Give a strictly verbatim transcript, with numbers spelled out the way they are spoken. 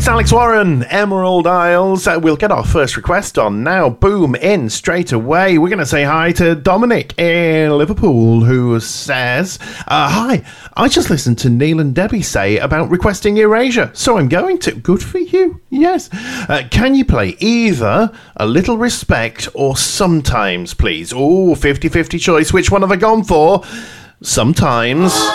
It's Alex Warren, Emerald Isles. Uh, we'll get our first request on now. Boom, in straight away. We're going to say hi to Dominic in Liverpool, who says, uh, Hi, I just listened to Neil and Debbie say about requesting Erasure, so I'm going to. Good for you. Yes. Uh, can you play either A Little Respect or Sometimes, please? Oh, fifty-fifty choice. Which one have I gone for? Sometimes.